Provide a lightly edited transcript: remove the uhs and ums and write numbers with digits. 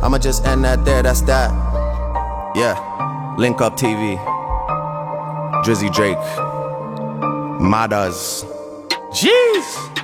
I'ma just end that there, that's that. Yeah, Link Up TV, Drizzy Drake, Madas. Jeez.